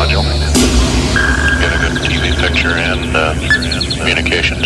module. Get a good TV picture and communication